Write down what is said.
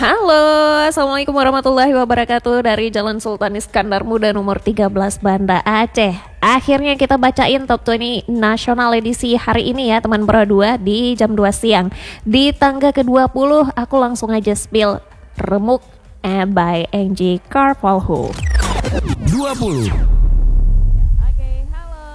Halo, Assalamualaikum warahmatullahi wabarakatuh. Dari Jalan Sultan Iskandar Muda nomor 13 Banda Aceh. Akhirnya kita bacain Top 20 Nasional edisi hari ini ya teman berdua di jam 2 siang. Di tangga ke-20 aku langsung aja spill Remuk by Angie Carvalho. 20